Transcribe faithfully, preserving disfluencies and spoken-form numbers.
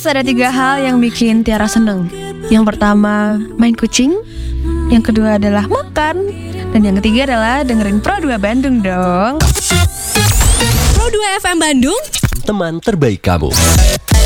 ada tiga hal yang bikin Tiara seneng. Yang pertama, main kucing. Yang kedua adalah makan. Dan yang ketiga adalah dengerin Pro dua Bandung dong. Pro dua F M Bandung, teman terbaik kamu.